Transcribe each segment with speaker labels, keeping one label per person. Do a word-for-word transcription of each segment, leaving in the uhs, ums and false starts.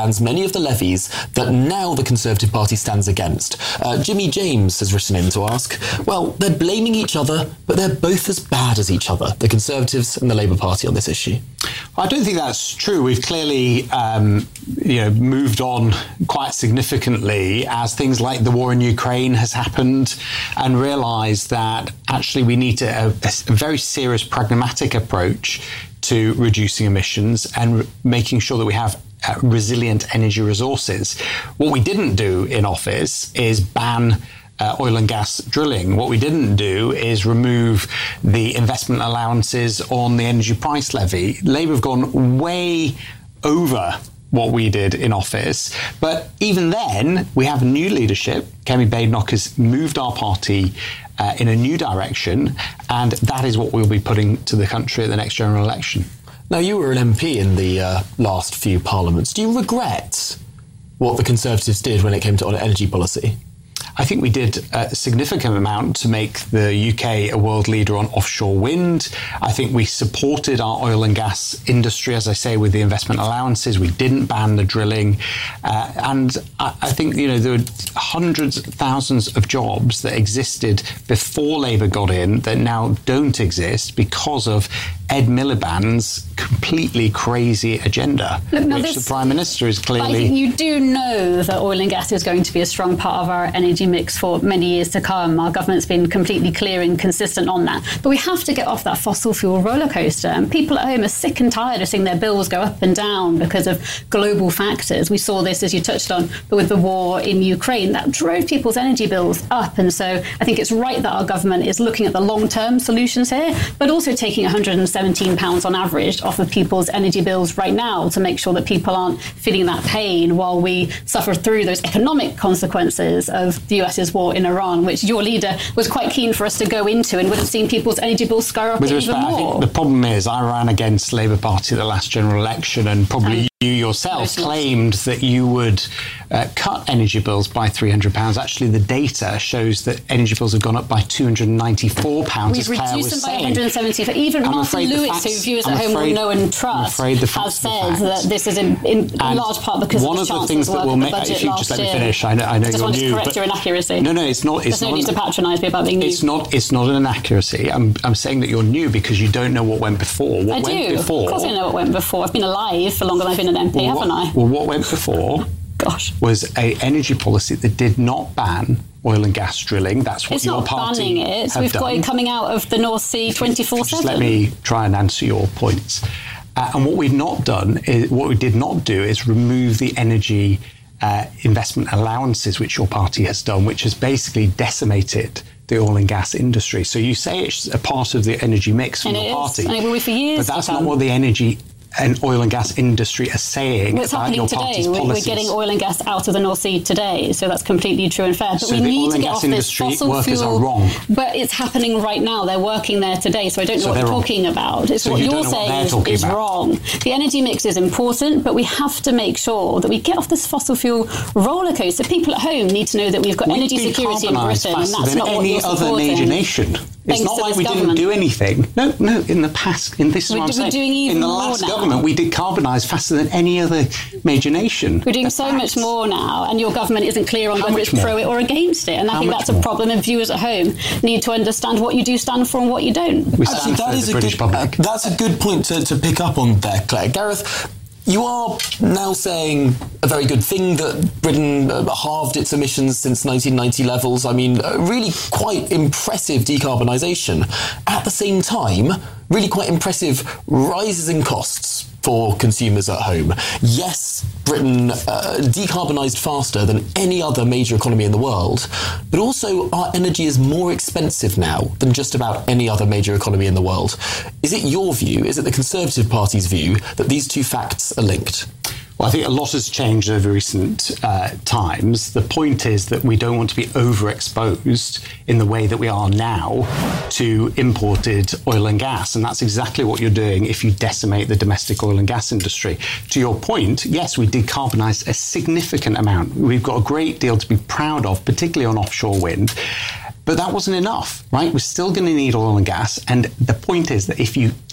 Speaker 1: bans many of the levies that now the Conservative Party stands against. Uh, Jimmy James has written in to ask, well, they're blaming each other, but they're both as bad as each other, the Conservatives and the Labour Party, on this issue.
Speaker 2: I don't think that's true. We've clearly um, you know, moved on quite significantly as things like the war in Ukraine has happened, and realised that actually we need to, a, a very serious pragmatic approach to reducing emissions and re- making sure that we have uh, resilient energy resources. What we didn't do in office is ban Uh, oil and gas drilling. What we didn't do is remove the investment allowances on the energy price levy. Labour have gone way over what we did in office. But even then, we have new leadership. Kemi Badenoch has moved our party uh, in a new direction, and that is what we'll be putting to the country at the next general election.
Speaker 1: Now, you were an M P in the uh, last few parliaments. Do you regret what the Conservatives did when it came to energy policy?
Speaker 2: I think we did a significant amount to make the U K a world leader on offshore wind. I think we supported our oil and gas industry, as I say, with the investment allowances. We didn't ban the drilling. Uh, and I, I think, you know, there were hundreds of thousands of jobs that existed before Labour got in that now don't exist because of Ed Miliband's completely crazy agenda, Look, which this, the Prime Minister is clearly...
Speaker 3: I think you do know that oil and gas is going to be a strong part of our energy mix for many years to come. Our government's been completely clear and consistent on that. But we have to get off that fossil fuel roller coaster. And people at home are sick and tired of seeing their bills go up and down because of global factors. We saw this, as you touched on, but with the war in Ukraine, that drove people's energy bills up. And so I think it's right that our government is looking at the long-term solutions here, but also taking one hundred seventeen pounds on average off of people's energy bills right now to make sure that people aren't feeling that pain while we suffer through those economic consequences of the U S's war in Iran, which your leader was quite keen for us to go into and would have seen people's energy bills skyrocket even
Speaker 2: respect,
Speaker 3: more.
Speaker 2: I think the problem is I ran against Labour Party at the last general election, and probably um, you yourself claimed that you would uh, cut energy bills by three hundred pounds. Actually, the data shows that energy bills have gone up by two hundred ninety-four pounds.
Speaker 3: We've reduced them by one hundred seventy. Even
Speaker 2: I'm
Speaker 3: Martin Lewis, facts, who viewers I'm at home afraid, will know and trust, has said that this is in, in large part because
Speaker 2: one
Speaker 3: of the,
Speaker 2: of the things that will make... If you just let me finish, I know, I know
Speaker 3: I just
Speaker 2: you're
Speaker 3: wanted
Speaker 2: new,
Speaker 3: to correct your inaccuracy.
Speaker 2: No, no, it's not... It's
Speaker 3: There's no
Speaker 2: not
Speaker 3: need
Speaker 2: an,
Speaker 3: to patronise me about being new.
Speaker 2: It's not, it's not an inaccuracy. I'm, I'm saying that you're new because you don't know what went before. What
Speaker 3: I
Speaker 2: went
Speaker 3: do.
Speaker 2: Before,
Speaker 3: of course I know what went before. I've been alive for longer than I've been an M P,
Speaker 2: well,
Speaker 3: haven't
Speaker 2: what,
Speaker 3: I?
Speaker 2: Well, what went before
Speaker 3: Gosh.
Speaker 2: was a energy policy that did not ban oil and gas drilling. That's what
Speaker 3: it's
Speaker 2: your
Speaker 3: not
Speaker 2: party
Speaker 3: banning it.
Speaker 2: have
Speaker 3: We've
Speaker 2: done.
Speaker 3: got it coming out of the North Sea twenty-four seven.
Speaker 2: Just let me try and answer your points. Uh, and what we've not done, is, what we did not do is remove the energy uh, investment allowances, which your party has done, which has basically decimated the oil and gas industry. So you say it's a part of the energy mix from
Speaker 3: and
Speaker 2: your
Speaker 3: it
Speaker 2: party.
Speaker 3: Is. And it will be for years.
Speaker 2: But that's not what the energy and oil and gas industry are saying
Speaker 3: What's
Speaker 2: about
Speaker 3: happening
Speaker 2: your
Speaker 3: today?
Speaker 2: party's
Speaker 3: We're,
Speaker 2: policies.
Speaker 3: we're getting oil and gas out of the North Sea today, so that's completely true and fair. But
Speaker 2: so
Speaker 3: we
Speaker 2: the
Speaker 3: need
Speaker 2: oil
Speaker 3: to
Speaker 2: and
Speaker 3: get
Speaker 2: gas
Speaker 3: off this
Speaker 2: industry
Speaker 3: fossil
Speaker 2: workers
Speaker 3: fuel.
Speaker 2: are wrong.
Speaker 3: But it's happening right now. They're working there today, so I don't know
Speaker 2: so
Speaker 3: what you're
Speaker 2: wrong.
Speaker 3: talking about. It's
Speaker 2: so
Speaker 3: what
Speaker 2: you
Speaker 3: you're
Speaker 2: don't know
Speaker 3: saying
Speaker 2: what
Speaker 3: is, is
Speaker 2: about.
Speaker 3: wrong. The energy mix is important, but we have to make sure that we get off this fossil fuel roller coaster. People at home need to know that we've got
Speaker 2: We've
Speaker 3: energy security in Britain, and that's
Speaker 2: than
Speaker 3: not what
Speaker 2: any
Speaker 3: you're
Speaker 2: other
Speaker 3: supporting.
Speaker 2: major nation. It's not like we
Speaker 3: government.
Speaker 2: didn't do anything. No, no, in the past, in this is
Speaker 3: we're,
Speaker 2: what I'm
Speaker 3: we're
Speaker 2: saying.
Speaker 3: doing even
Speaker 2: in the
Speaker 3: more
Speaker 2: last
Speaker 3: now.
Speaker 2: government, we decarbonised faster than any other major nation.
Speaker 3: We're doing
Speaker 2: That's
Speaker 3: so
Speaker 2: facts.
Speaker 3: much more now, and your government isn't clear on
Speaker 2: How
Speaker 3: whether it's
Speaker 2: more?
Speaker 3: pro it or against it. And I
Speaker 2: How
Speaker 3: think
Speaker 2: much
Speaker 3: that's
Speaker 2: more?
Speaker 3: a problem, and viewers at home need to understand what you do stand for and what you don't.
Speaker 2: We
Speaker 1: Actually,
Speaker 2: stand
Speaker 1: that
Speaker 2: for
Speaker 1: is
Speaker 2: the
Speaker 1: a
Speaker 2: British
Speaker 1: good,
Speaker 2: public.
Speaker 1: uh, that's a good point to, to pick up on there, Claire. Gareth, you are now saying a very good thing that Britain uh, halved its emissions since nineteen ninety levels. I mean, uh, really quite impressive decarbonisation. At the same time, really quite impressive rises in costs for consumers at home. Yes, Britain uh, decarbonised faster than any other major economy in the world, but also our energy is more expensive now than just about any other major economy in the world. Is it your view, is it the Conservative Party's view, that these two facts are linked?
Speaker 2: Well, I think a lot has changed over recent uh, times. The point is that we don't want to be overexposed in the way that we are now to imported oil and gas. And that's exactly what you're doing if you decimate the domestic oil and gas industry. To your point, yes, we decarbonised a significant amount. We've got a great deal to be proud of, particularly on offshore wind. But that wasn't enough, right? We're still going to need oil and gas. And the point is that if you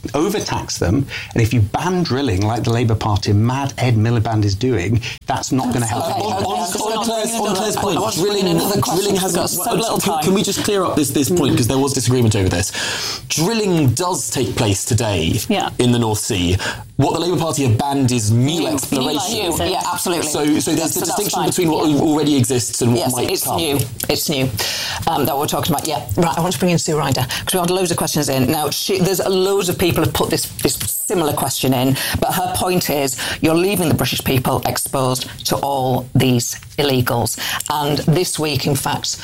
Speaker 2: overtax them, and if you ban drilling like the Labour Party and Mad Ed Miliband is doing, that's not going to help.
Speaker 1: Okay,
Speaker 2: on,
Speaker 1: okay,
Speaker 2: on,
Speaker 1: on, on, Claire's, on Claire's point,
Speaker 4: I want to
Speaker 1: drilling, drilling has
Speaker 4: got so little
Speaker 1: can,
Speaker 4: time.
Speaker 1: Can we just clear up this, this point, because there was disagreement over this. Drilling does take place today
Speaker 3: yeah.
Speaker 1: in the North Sea. What the Labour Party have banned is new, new exploration.
Speaker 4: New, yeah, absolutely.
Speaker 1: So, so there's
Speaker 4: so
Speaker 1: the distinction
Speaker 4: fine.
Speaker 1: between what
Speaker 4: yeah.
Speaker 1: already exists and what
Speaker 4: yes,
Speaker 1: might
Speaker 4: it's
Speaker 1: come.
Speaker 4: New. It's new. Um, that we're talking about. Yeah, right. I want to bring in Sue Ryder because we had loads of questions in. Now, she, there's loads of people have put this this similar question in, but her point is you're leaving the British people exposed to all these illegals. And this week, in fact,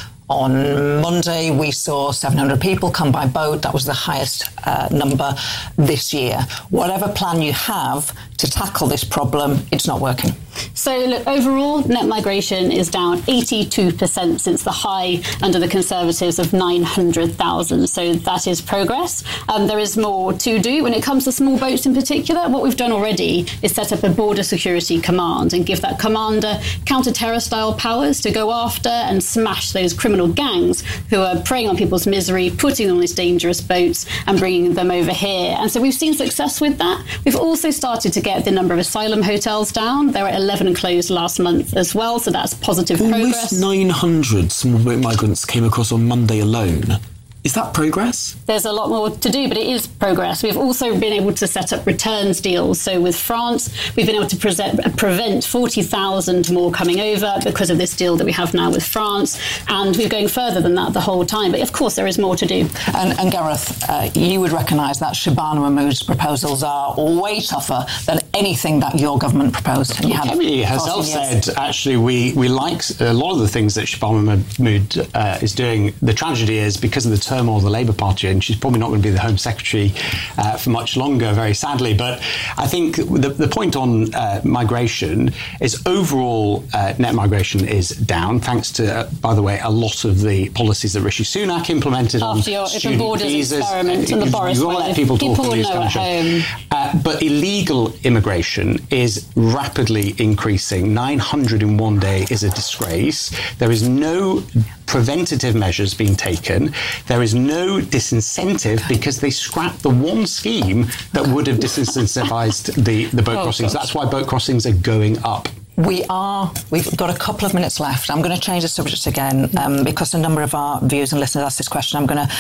Speaker 4: on Monday, we saw seven hundred people come by boat. That was the highest uh, number this year. Whatever plan you have to tackle this problem, it's not working.
Speaker 3: So, look, overall, net migration is down eighty-two percent since the high under the Conservatives of nine hundred thousand. So that is progress. Um, there is more to do. When it comes to small boats in particular, what we've done already is set up a border security command and give that commander counter-terror style powers to go after and smash those criminal gangs who are preying on people's misery, putting them on these dangerous boats and bringing them over here. And so we've seen success with that. We've also started to get the number of asylum hotels down. There are eleven closed last month as well, so that's positive progress.
Speaker 1: Almost nine hundred small boat migrants came across on Monday alone. Is that progress?
Speaker 3: There's a lot more to do, but it is progress. We've also been able to set up returns deals. So with France, we've been able to present, prevent forty thousand more coming over because of this deal that we have now with France. And we're going further than that the whole time. But of course, there is more to do.
Speaker 4: And, and Gareth, uh, you would recognise that Shabana Mahmood's proposals are way tougher than anything that your government proposed. And you had
Speaker 2: Kemi herself said, actually, we, we like a lot of the things that Shabana Mahmood uh, is doing. The tragedy is because of the turmoil of the Labour Party, and she's probably not going to be the Home Secretary uh, for much longer, very sadly. But I think the, the point on uh, migration is overall uh, net migration is down, thanks to, uh, by the way, a lot of the policies that Rishi Sunak implemented
Speaker 3: After
Speaker 4: on
Speaker 3: your
Speaker 4: student
Speaker 3: borders
Speaker 4: visas.
Speaker 3: experiment and the Boris
Speaker 2: You've got to let people talk
Speaker 3: people
Speaker 2: on news
Speaker 3: know at home.
Speaker 2: Uh, but illegal immigration is rapidly increasing. nine hundred in one day is a disgrace. There is no preventative measures being taken. There is no disincentive because they scrapped the one scheme that would have disincentivized the, the boat
Speaker 4: oh,
Speaker 2: crossings.
Speaker 4: gosh.
Speaker 2: That's why boat crossings are going up.
Speaker 4: We are, we've got a couple of minutes left. I'm going to change the subject again um, because a number of our viewers and listeners asked this question. I'm going to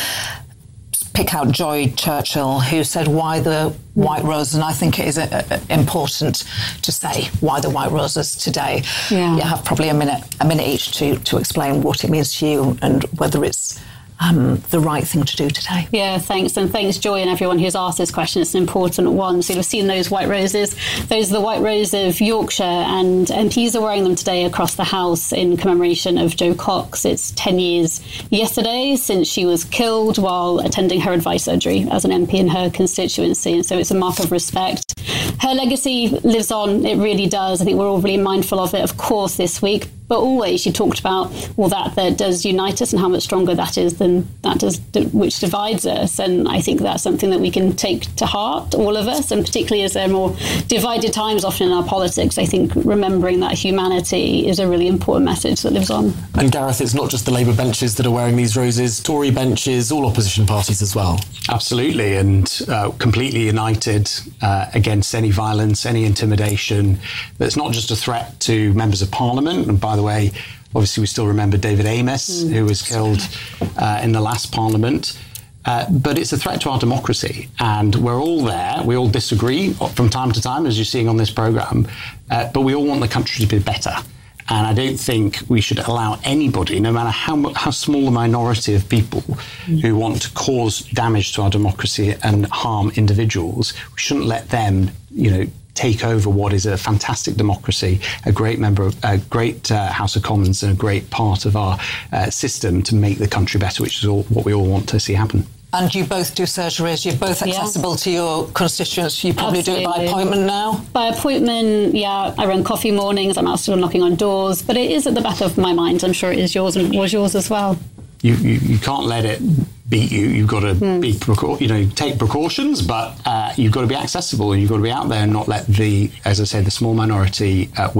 Speaker 4: pick out Joy Churchill, who said, why the white roses? And I think it is a, a, important to say why the white roses today.
Speaker 3: Yeah.
Speaker 4: You have probably a minute, a minute each to, to explain what it means to you and whether it's Um, the right thing to do today.
Speaker 3: Yeah, thanks. And thanks, Joy, and everyone who's asked this question. It's an important one. So you've seen those white roses. Those are the white rose of Yorkshire, and M Ps are wearing them today across the House in commemoration of Jo Cox. It's ten years yesterday since she was killed while attending her advice surgery as an M P in her constituency. And so it's a mark of respect. Her legacy lives on. It really does. I think we're all really mindful of it, of course, this week. But always she talked about all that that does unite us and how much stronger that is than that does, which divides us. And I think that's something that we can take to heart, all of us, and particularly as there are more divided times often in our politics, I think remembering that humanity is a really important message that lives on.
Speaker 1: And Gareth, it's not just the Labour benches that are wearing these roses, Tory benches, all opposition parties as well.
Speaker 2: Absolutely, and uh, completely united uh, against any violence, any intimidation. That's not just a threat to members of Parliament, and by the way, obviously we still remember David Amess, mm. who was killed uh, in the last Parliament. Uh, but it's a threat to our democracy, and we're all there. We all disagree from time to time, as you're seeing on this programme, uh, but we all want the country to be better. And I don't think we should allow anybody, no matter how how small a minority of people mm. who want to cause damage to our democracy and harm individuals, we shouldn't let them, you know, take over what is a fantastic democracy, a great member of a great uh, House of Commons, and a great part of our uh, system to make the country better, which is all what we all want to see happen.
Speaker 4: And you both do surgeries, you're both accessible yeah. to your constituents. You probably Absolutely. do it by appointment now?
Speaker 3: By appointment, yeah. I run coffee mornings, I'm out still knocking on doors, but it is at the back of my mind. I'm sure it is yours and was yours as well.
Speaker 2: You, you, you can't let it beat you. You've got to mm. be, precau- you know, take precautions, but uh, you've got to be accessible and you've got to be out there and not let the, as I say, the small minority uh, win.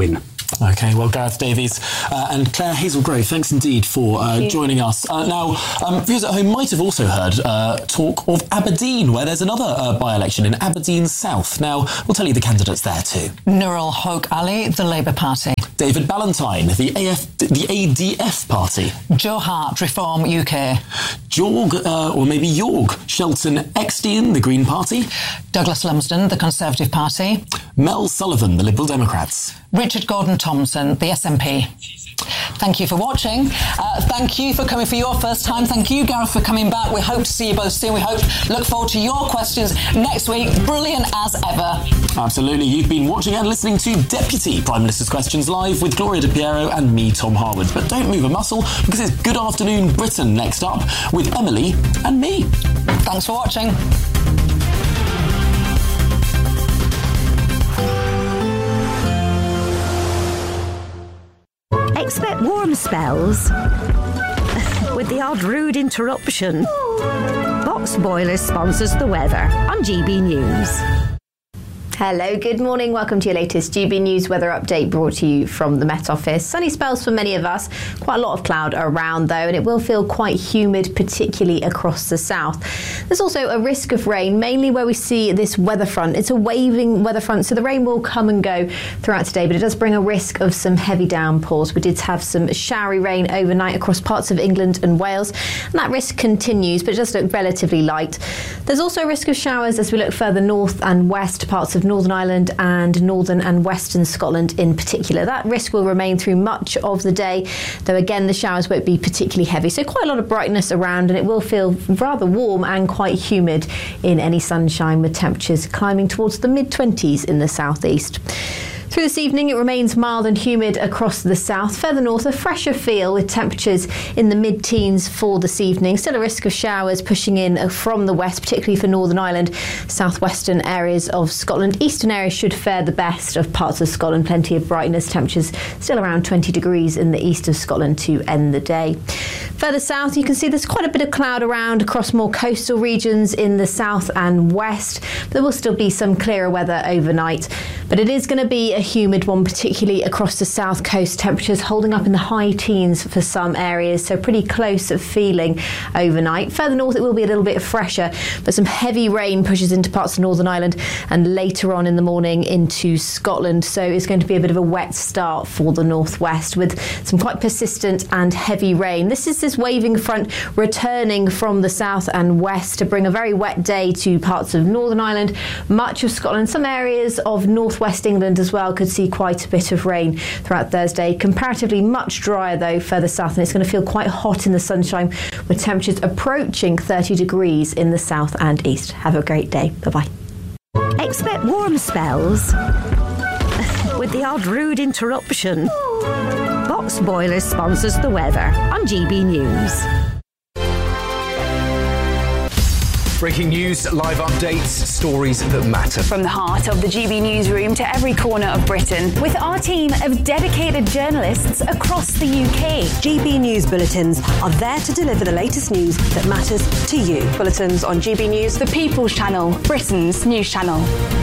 Speaker 1: OK, well, Gareth Davies uh, and Claire Hazelgrove, thanks indeed for uh, joining us. Uh, now, um, viewers at home might have also heard uh, talk of Aberdeen, where there's another uh, by-election in Aberdeen South. Now, we'll tell you the candidates there too.
Speaker 4: Nurul Hoke Ali, the Labour Party.
Speaker 1: David Ballantyne, the A F, the A D F Party.
Speaker 4: Joe Hart, Reform U K.
Speaker 1: Jorg, uh, or maybe Jorg, Shelton Eckstein, the Green Party.
Speaker 4: Douglas Lumsden, the Conservative Party.
Speaker 1: Mel Sullivan, the Liberal Democrats.
Speaker 4: Richard Gordon-Thomson, the S N P. Thank you for watching. Uh, thank you for coming for your first time. Thank you, Gareth, for coming back. We hope to see you both soon. We hope, look forward to your questions next week. Brilliant as ever.
Speaker 1: Absolutely. You've been watching and listening to Deputy Prime Minister's Questions live with Gloria De Piero and me, Tom Harwood. But don't move a muscle, because it's Good Afternoon Britain next up with Emily and me.
Speaker 4: Thanks for watching.
Speaker 5: Expect warm spells with the odd rude interruption. Box Boilers sponsors the weather on G B News.
Speaker 6: Hello, good morning. Welcome to your latest G B News weather update brought to you from the Met Office. Sunny spells for many of us. Quite a lot of cloud around though, and it will feel quite humid, particularly across the south. There's also a risk of rain, mainly where we see this weather front. It's a waving weather front, so the rain will come and go throughout today, but it does bring a risk of some heavy downpours. We did have some showery rain overnight across parts of England and Wales, and that risk continues, but it does look relatively light. There's also a risk of showers as we look further north and west, parts of Northern Ireland and northern and western Scotland in particular. That risk will remain through much of the day, though again the showers won't be particularly heavy, so quite a lot of brightness around, and it will feel rather warm and quite humid in any sunshine, with temperatures climbing towards the mid twenties in the southeast. Through this evening, it remains mild and humid across the south. Further north, a fresher feel with temperatures in the mid-teens for this evening. Still a risk of showers pushing in from the west, particularly for Northern Ireland, southwestern areas of Scotland. Eastern areas should fare the best of parts of Scotland. Plenty of brightness, temperatures still around twenty degrees in the east of Scotland to end the day. Further south, you can see there's quite a bit of cloud around across more coastal regions in the south and west. But there will still be some clearer weather overnight. But it is going to be a humid one, particularly across the south coast. Temperatures holding up in the high teens for some areas, so pretty close of feeling overnight. Further north, it will be a little bit fresher, but some heavy rain pushes into parts of Northern Ireland and later on in the morning into Scotland. So it's going to be a bit of a wet start for the northwest with some quite persistent and heavy rain. This is this waving front returning from the south and west to bring a very wet day to parts of Northern Ireland, much of Scotland, some areas of northwest England as well could see quite a bit of rain throughout Thursday. Comparatively much drier though further south, and it's going to feel quite hot in the sunshine with temperatures approaching thirty degrees in the south and east. Have a great day. Bye-bye.
Speaker 5: Expect warm spells with the odd rude interruption. Box Boilers sponsors the weather on G B News.
Speaker 7: Breaking news, live updates, stories that matter.
Speaker 8: From the heart of the G B newsroom to every corner of Britain, with our team of dedicated journalists across the U K.
Speaker 9: G B News bulletins are there to deliver the latest news that matters to you. Bulletins on G B News,
Speaker 8: the People's Channel, Britain's news channel.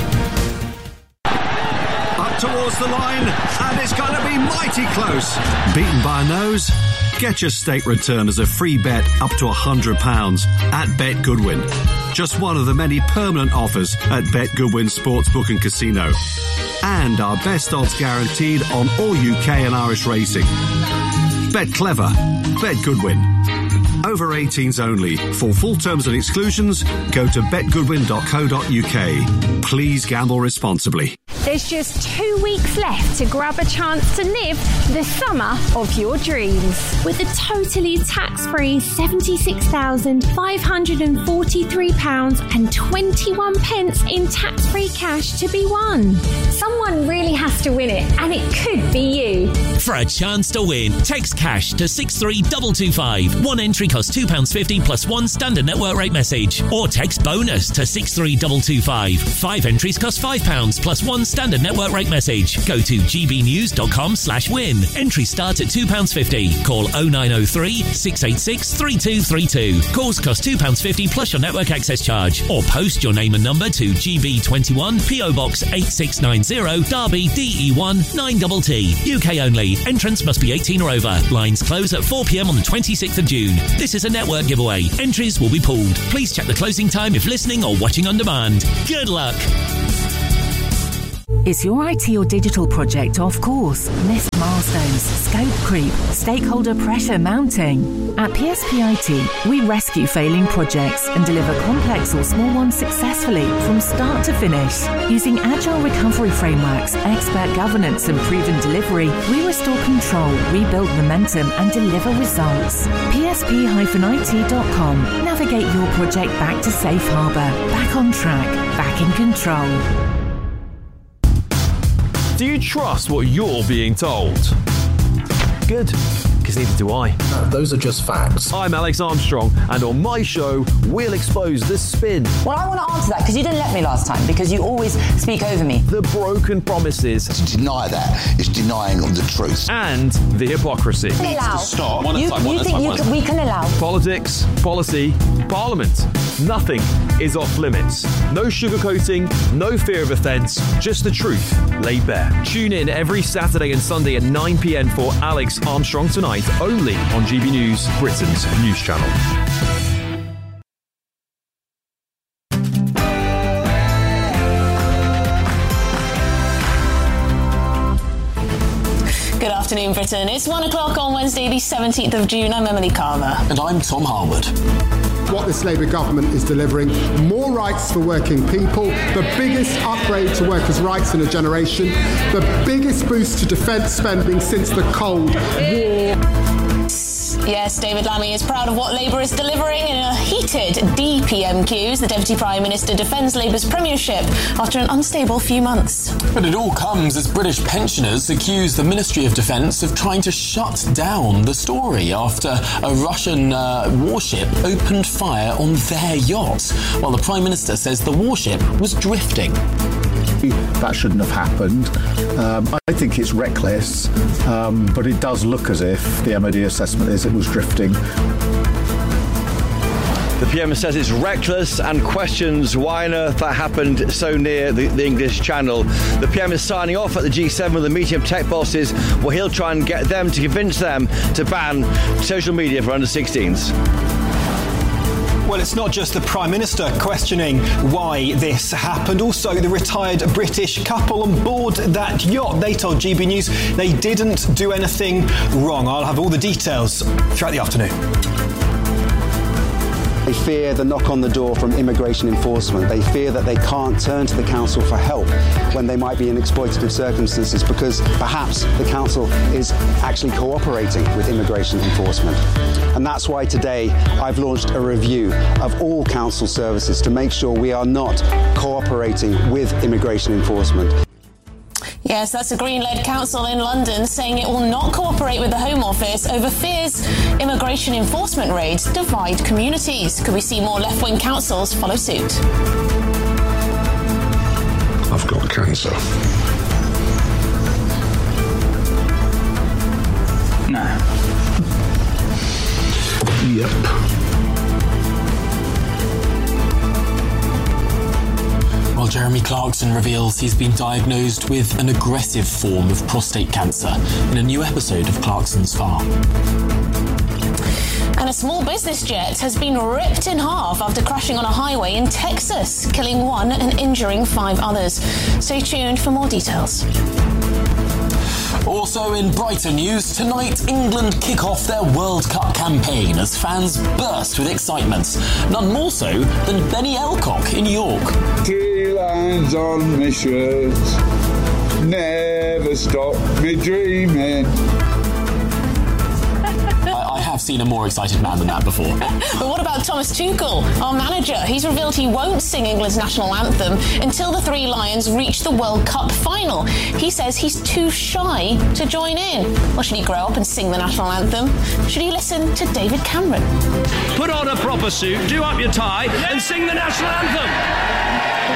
Speaker 10: Up towards the line, and it's going to be mighty close. Beaten by a nose? Get your state return as a free bet up to one hundred pounds at Bet Goodwin. Just one of the many permanent offers at Bet Goodwin Sportsbook and Casino. And our best odds guaranteed on all U K and Irish racing. Bet clever. Bet Goodwin. Over eighteens only. For full terms and exclusions, go to bet goodwin dot co dot U K. Please gamble responsibly.
Speaker 11: There's just two weeks left to grab a chance to live the summer of your dreams.
Speaker 12: With a totally tax-free seventy-six thousand five hundred forty-three pounds and twenty-one pence in tax-free cash to be won.
Speaker 11: Someone really has to win it, and it could be you.
Speaker 13: For a chance to win, text cash to six three two two five. One entry costs two pounds fifty plus one standard network rate message. Or text bonus to six three two two five. Five entries cost five pounds plus one Standard network rate message. Go to gbnews.com slash win. Entries start at two pounds fifty. Call oh nine oh three, six eight six, three two three two. Calls cost two pounds fifty plus your network access charge. Or post your name and number to G B twenty-one, P O Box eight six nine zero, Derby, D E one nine T T. U K only. Entrance must be eighteen or over. Lines close at four p m on the twenty-sixth of June. This is a network giveaway. Entries will be pulled. Please check the closing time if listening or watching on demand. Good luck.
Speaker 14: Is your I T or digital project off course? Missed milestones, scope creep, stakeholder pressure mounting? At P S P I T, we rescue failing projects and deliver complex or small ones successfully from start to finish. Using agile recovery frameworks, expert governance and proven delivery, we restore control, rebuild momentum and deliver results. P S P I T dot com. Navigate your project back to safe harbour, back on track, back in control.
Speaker 15: Do you trust what you're being told? Good, because neither do I.
Speaker 16: Uh, those are just facts.
Speaker 15: I'm Alex Armstrong, and on my show, we'll expose the spin.
Speaker 17: Well, I want to answer that, because you didn't let me last time, because you always speak over me.
Speaker 15: The broken promises.
Speaker 18: To deny that is denying the truth.
Speaker 15: And the hypocrisy.
Speaker 17: We can allow.
Speaker 15: Stop.
Speaker 17: You, you think you can, we can allow.
Speaker 15: Politics, policy, parliament. Nothing is off limits. No sugarcoating, no fear of offence, just the truth laid bare. Tune in every Saturday and Sunday at nine p m for Alex Armstrong Tonight, only on G B News, Britain's news channel.
Speaker 19: Good afternoon, Britain. It's one o'clock on Wednesday, the seventeenth of June. I'm Emily Carver.
Speaker 1: And I'm Tom Harwood.
Speaker 20: What this Labour government is delivering: more rights for working people, the biggest upgrade to workers' rights in a generation, the biggest boost to defence spending since the Cold War.
Speaker 19: Yes, David Lammy is proud of what Labour is delivering in a heated D P M Qs. The Deputy Prime Minister defends Labour's premiership after an unstable few months.
Speaker 1: But it all comes as British pensioners accuse the Ministry of Defence of trying to shut down the story after a Russian uh, warship opened fire on their yacht, while the Prime Minister says the warship was drifting.
Speaker 21: That shouldn't have happened. Um, I think it's reckless, um, but it does look as if the M O D assessment is it was drifting.
Speaker 22: The P M says it's reckless and questions why on earth that happened so near the, the English Channel. The P M is signing off at the G seven with a meeting of tech bosses where he'll try and get them to convince them to ban social media for under sixteens.
Speaker 23: Well, it's not just the Prime Minister questioning why this happened. Also, the retired British couple on board that yacht. They told G B News they didn't do anything wrong. I'll have all the details throughout the afternoon.
Speaker 24: They fear the knock on the door from immigration enforcement. They fear that they can't turn to the council for help when they might be in exploitative circumstances because perhaps the council is actually cooperating with immigration enforcement. And that's why today I've launched a review of all council services to make sure we are not cooperating with immigration enforcement.
Speaker 19: Yes, that's a Green-led council in London saying it will not cooperate with the Home Office over fears immigration enforcement raids divide communities. Could we see more left-wing councils follow suit?
Speaker 25: I've got cancer.
Speaker 26: No.
Speaker 25: Yep.
Speaker 1: Well, Jeremy Clarkson reveals he's been diagnosed with an aggressive form of prostate cancer in a new episode of Clarkson's Farm.
Speaker 19: And a small business jet has been ripped in half after crashing on a highway in Texas, killing one and injuring five others. Stay tuned for more details.
Speaker 1: Also in brighter news, tonight England kick off their World Cup campaign as fans burst with excitement. None more so than Benny Elcock in York.
Speaker 27: Three lines on my shirt, never stop me dreaming.
Speaker 1: I've seen a more excited man than that before.
Speaker 19: But what about Thomas Tuchel, our manager? He's revealed he won't sing England's national anthem until the Three Lions reach the World Cup final. He says he's too shy to join in. Well, should he grow up and sing the national anthem? Should he listen to David Cameron?
Speaker 28: Put on a proper suit, do up your tie, and sing the national anthem.